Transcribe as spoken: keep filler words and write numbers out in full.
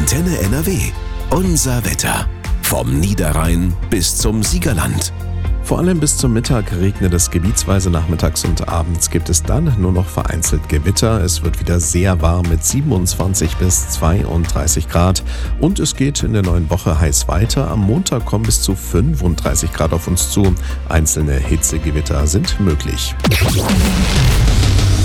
Antenne N R W. Unser Wetter. Vom Niederrhein bis zum Siegerland. Vor allem bis zum Mittag regnet es gebietsweise, nachmittags und abends gibt es dann nur noch vereinzelt Gewitter. Es wird wieder sehr warm mit siebenundzwanzig bis zweiunddreißig Grad und es geht in der neuen Woche heiß weiter. Am Montag kommen bis zu fünfunddreißig Grad auf uns zu. Einzelne Hitzegewitter sind möglich.